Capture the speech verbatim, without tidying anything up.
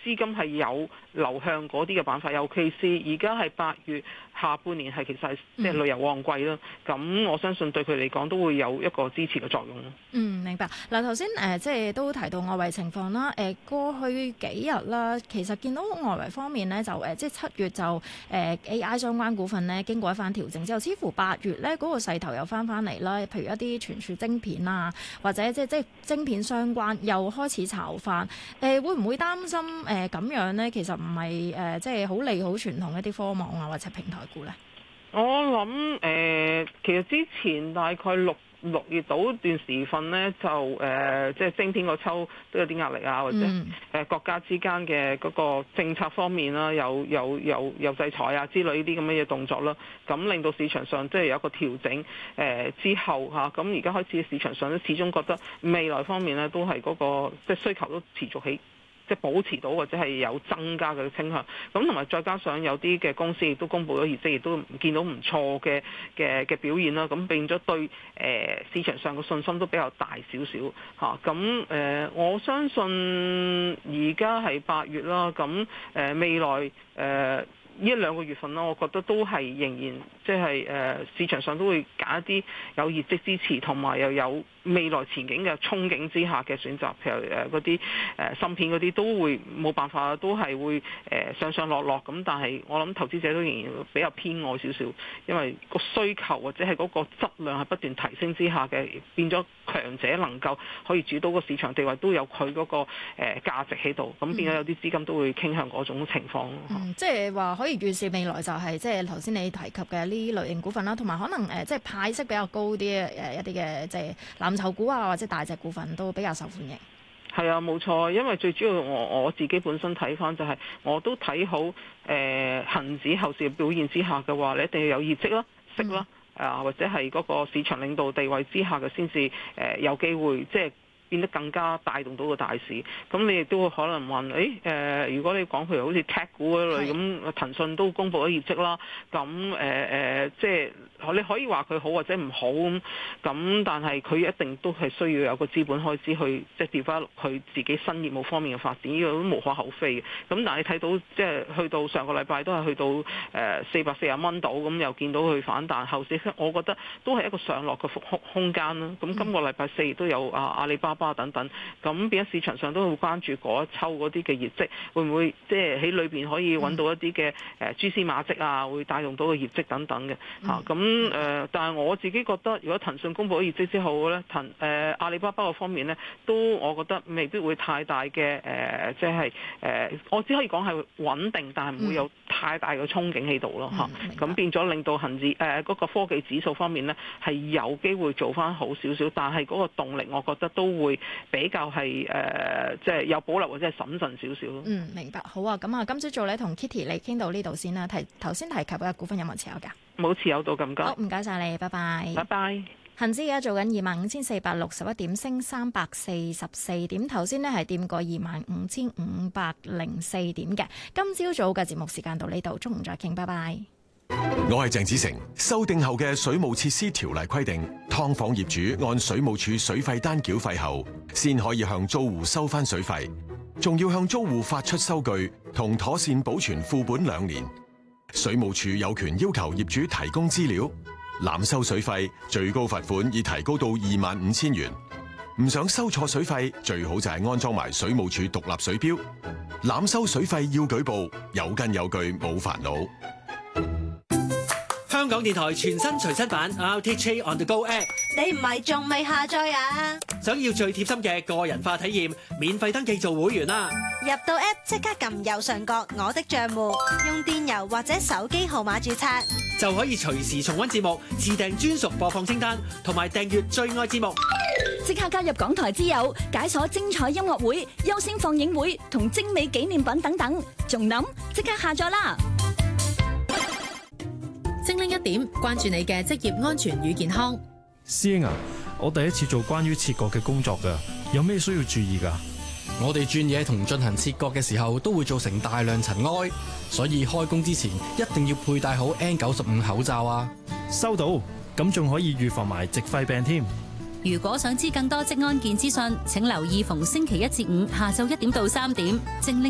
資金係有流向嗰啲嘅板塊，尤其是而家係八月下半年係其實係即係旅遊旺季啦。咁、嗯、我相信對佢嚟講都會有一個支持嘅作用咯。嗯， 明白。嗱，頭先誒即係都提到外圍情況啦。誒過去幾日啦，其實見到外圍方面咧就誒即係七月就誒 A I 相關股份咧經過一番調整之後，似乎八月咧嗰個勢頭又翻翻嚟啦。譬如一啲傳輸晶片啊，或者即係即係晶片相關又開始炒翻。誒會唔會擔心誒咁樣咧？其實唔係誒即係好利好傳統一啲科網啊或者平台股咧？ 我諗誒、呃，其實之前大概六六月到段時分呢，就誒、呃、即係晶片個抽都有啲壓力啊，或者誒國家之間嘅嗰個政策方面啦，有有有有制裁啊之類呢啲咁嘅嘢動作啦，咁令到市場上即係有一個調整誒、呃、之後嚇，咁而家開始市場上都始終覺得未來方面呢，都係嗰、那個即係需求都持續起。即係保持到或者係有增加嘅傾向，咁同埋再加上有啲嘅公司亦都公布咗業績，亦都見到唔錯嘅嘅嘅表現啦，咁變咗對誒、呃、市場上嘅信心都比較大少少嚇。咁、啊、誒、呃、我相信而家係八月啦，咁誒、呃、未來誒。呃呢一兩個月份咯，我覺得都係仍然即係誒市場上都會揀一啲有業績支持同埋又有未來前景嘅憧憬之下嘅選擇，譬如誒嗰啲誒芯片嗰啲都會冇辦法，都係會誒上上落落咁。但係我諗投資者都仍然比較偏愛少少，因為個需求或者係嗰個質量係不斷提升之下嘅，變咗強者能夠可以主導個市場地位，都有佢嗰個誒價值喺度，咁變咗有啲資金都會傾向嗰種情況。 嗯，即係話可以預示未來就係即係頭先你提及嘅呢類型股份啦，同埋可能誒即係派息比較高啲誒一啲嘅即係藍籌股啊，或者大隻股份都比較受歡迎。 係啊，冇錯，因為最主要我我自己本身睇翻就係、是、我都睇好誒恆指後市嘅表現之下嘅話，你一定要有業績啦、息啦，啊、嗯、或者係嗰個市場領導地位之下嘅先至誒有機會即係。變得更加帶動到個大市，咁你亦都會可能問，誒、哎、誒、呃，如果你講譬如好似 tech 股嗰類咁，騰訊都公布咗業績啦，咁誒誒，即係你可以話佢好或者唔好咁，咁但係佢一定都係需要有個資本開支去即係調翻佢自己新業務方面嘅發展，呢、這個都無可厚非嘅。咁但係你睇到即係去到上個禮拜都係去到誒四百四十蚊度，咁又見到佢反彈後市，我覺得都係一個上落嘅空空間啦。咁今個禮拜四亦都有啊阿里巴巴等等，咁變咗市場上都會關注嗰一抽嗰啲嘅業績，會唔會即係喺裏邊可以揾到一啲嘅誒蛛絲馬跡啊，會帶動到個業績等等嘅嚇。咁誒、呃，但係我自己覺得，如果騰訊公布咗業績之後咧，騰誒、呃、阿里巴巴嗰方面咧，都我覺得未必會太大嘅誒、呃，即係誒、呃，我只可以講係穩定，但係唔會有太大嘅憧憬喺度咯嚇。咁、嗯、變咗令到恒指誒嗰個科技指數方面咧係有機會做翻好少少，但係嗰個動力我覺得都會比較係誒、呃，即係有保留或者係審慎少少咯。嗯，明白。好啊，咁啊，今朝早咧同 Kitty 你傾到呢度先啦。提頭先提及嘅股份有冇持有㗎？冇持有到咁多。好，唔該晒你，拜拜。拜拜。恒指而家做緊二萬五千四百六十一點，升三百四十四點。頭先呢係掂過二萬五千五百零四點嘅。今朝早嘅節目時間到呢度，中午再傾，拜拜。 我係鄭子誠。修訂後嘅水務設施條例規定，劏房業主按水務署水費單繳費後，先可以向租戶收翻水費，仲要向租戶發出收據同妥善保存副本兩年。水務署有權要求業主提供資料。濫收水費，最高罰款已提高到二萬五千元。唔想收錯水費，最好就係安裝埋水務署獨立水錶。濫收水費要舉報，有根有據冇煩惱。 香港電台全新隨身版 R T H A On The Go App， 你唔係仲未下載啊？ 想要最貼心嘅個人化體驗，免費登記做會員啦！ 入到 App 即刻撳右上角我的賬戶，用電郵或者手機號碼註冊， 就可以隨時重溫節目、自訂專屬播放清單，同埋訂閱最愛節目。 即刻加入港台之友，解鎖精彩音樂會、優先放映會同精美紀念品等等，仲諗即刻下載啦！ 精靈一點，關注你嘅職業安全與健康。 師兄啊，我第一次做關於切割嘅工作㗎，有咩需要注意㗎？ 我哋鑽嘢同進行切割嘅時候，都會造成大量塵埃，所以開工之前一定要佩戴好 N 九十五 口罩啊！ 收到，咁仲可以預防埋矽肺病添。 如果想知更多職安健資訊，請留意逢星期一至五下晝一點到三點精靈。